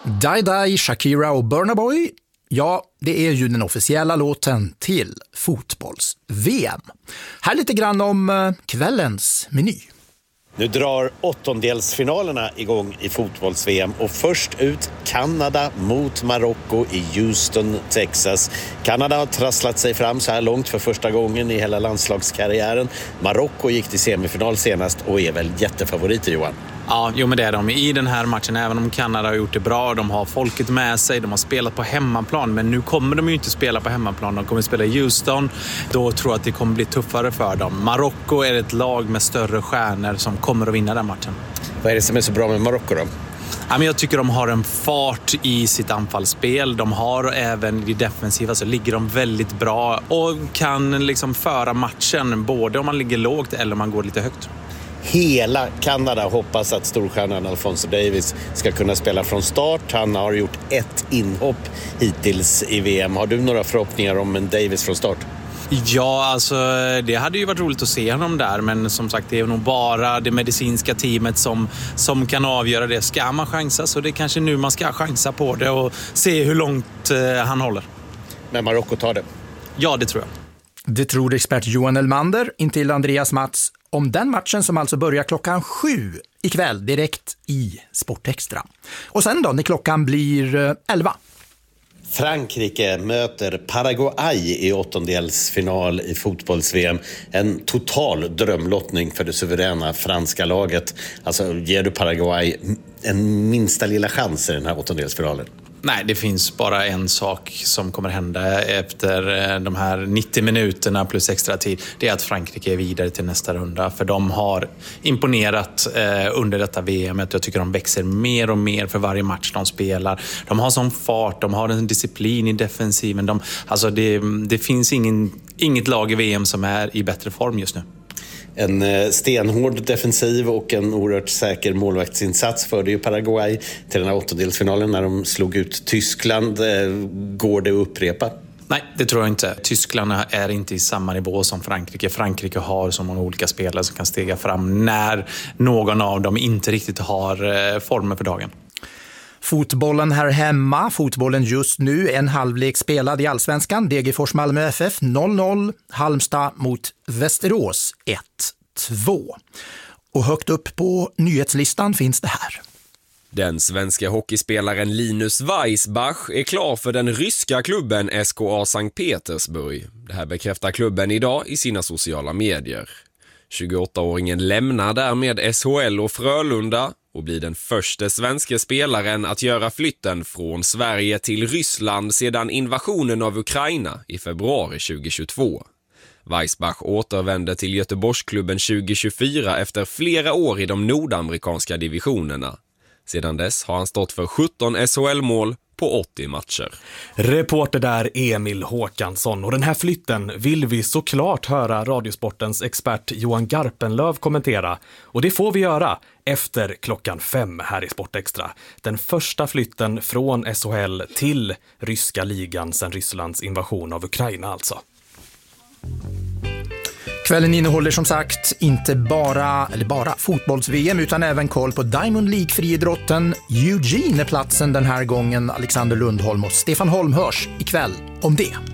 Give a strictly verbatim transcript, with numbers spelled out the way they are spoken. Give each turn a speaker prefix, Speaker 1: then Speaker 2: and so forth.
Speaker 1: Die Die, Shakira och Burna Boy, ja, det är ju den officiella låten till fotbolls-V M. Här lite grann om kvällens meny.
Speaker 2: Nu drar åttondelsfinalerna igång i fotbolls-V M och först ut Kanada mot Marocko i Houston, Texas. Kanada har trasslat sig fram så här långt för första gången i hela landslagskarriären. Marocko gick till semifinal senast och är väl jättefavoriter, Johan?
Speaker 3: Ja, jo men det är de i den här matchen, även om Kanada har gjort det bra. De har folket med sig, de har spelat på hemmaplan, men nu kommer de ju inte spela på hemmaplan. De kommer spela i Houston, då tror jag att det kommer bli tuffare för dem. Marocko är ett lag med större stjärnor som kommer att vinna den matchen.
Speaker 2: Vad är det som är så bra med Marocko då?
Speaker 3: Ja, men jag tycker de har en fart i sitt anfallsspel. De har även i det defensiva så ligger de väldigt bra och kan liksom föra matchen både om man ligger lågt eller om man går lite högt.
Speaker 2: Hela Kanada hoppas att storstjärnan Alphonso Davies ska kunna spela från start. Han har gjort ett inhopp hittills i V M. Har du några förhoppningar om en Davies från start?
Speaker 3: Ja, alltså det hade ju varit roligt att se honom där, men som sagt det är nog bara det medicinska teamet som, som kan avgöra det. Ska man chansa så det är kanske nu man ska chansa på det och se hur långt eh, han håller.
Speaker 2: Men Marocko tar det?
Speaker 3: Ja, det tror jag.
Speaker 1: Det tror expert Johan Elmander, intill Andreas Mats, om den matchen som alltså börjar klockan sju ikväll direkt i Sportextra. Och sen då när klockan blir elva.
Speaker 2: Frankrike möter Paraguay i åttondelsfinal i fotbolls-V M. En total drömlottning för det suveräna franska laget. Alltså ger du Paraguay en minsta lilla chans i den här åttondelsfinalen?
Speaker 3: Nej, det finns bara en sak som kommer hända efter de här nittio minuterna plus extra tid. Det är att Frankrike är vidare till nästa runda. För de har imponerat eh, under detta V M. Jag tycker de växer mer och mer för varje match de spelar. De har sån fart, de har en disciplin i defensiven. De, alltså det, det finns ingen, inget lag i V M som är i bättre form just nu.
Speaker 2: En stenhård defensiv och en oerhört säker målvaktsinsats förde ju Paraguay till den här åttondelsfinalen när de slog ut Tyskland. Går det att upprepa?
Speaker 3: Nej, det tror jag inte. Tyskland är inte i samma nivå som Frankrike. Frankrike har så många olika spelare som kan stega fram när någon av dem inte riktigt har former för dagen.
Speaker 1: Fotbollen här hemma, fotbollen just nu, en halvlek spelad i Allsvenskan, Degerfors Malmö F F noll noll, Halmstad mot Västerås ett två. Och högt upp på nyhetslistan finns det här.
Speaker 4: Den svenska hockeyspelaren Linus Weissbach är klar för den ryska klubben S K A Sankt Petersburg. Det här bekräftar klubben idag i sina sociala medier. tjugoåttaåringen lämnar därmed S H L och Frölunda och blir den första svenska spelaren att göra flytten från Sverige till Ryssland sedan invasionen av Ukraina i februari tjugohundratjugotvå. Weissbach återvände till Göteborgsklubben tjugohundratjugofyra efter flera år i de nordamerikanska divisionerna. Sedan dess har han stått för sjutton S H L-mål på åttio matcher.
Speaker 5: Reporter där Emil Håkansson, och den här flytten vill vi såklart höra Radiosportens expert Johan Garpenlöv kommentera, och det får vi göra efter klockan fem här i Sportextra. Den första flytten från S H L till ryska ligan sedan Rysslands invasion av Ukraina alltså.
Speaker 1: Kvällen innehåller som sagt inte bara, eller bara fotbolls-V M utan även koll på Diamond League-friidrotten. Eugene är platsen den här gången. Alexander Lundholm och Stefan Holm hörs ikväll om det.